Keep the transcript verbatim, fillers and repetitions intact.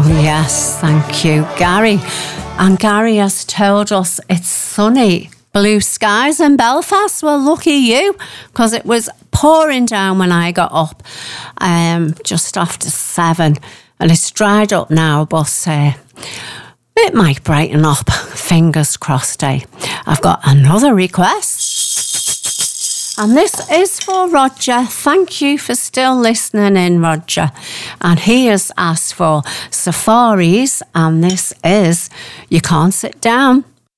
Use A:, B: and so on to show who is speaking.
A: Oh, yes, thank you, Gary. And Gary has told us it's sunny, blue skies in Belfast. Well, lucky you, because it was pouring down when I got up um, just after seven. And it's dried up now, but uh, it might brighten up. Fingers crossed, eh? I've got another request. And this is for Roger. Thank you for still listening in, Roger. And he has asked for Safaris, and this is You Can't Sit Down.